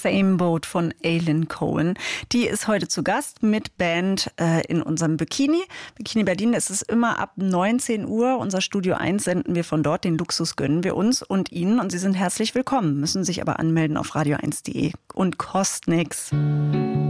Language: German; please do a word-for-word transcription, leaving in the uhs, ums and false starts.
Same Boat von Aileen Cohen. Die ist heute zu Gast mit Band äh, in unserem Bikini. Bikini Berlin, es ist immer ab neunzehn Uhr. Unser Studio eins senden wir von dort. Den Luxus gönnen wir uns und Ihnen. Und Sie sind herzlich willkommen, müssen sich aber anmelden auf radio eins punkt de und kostet nix.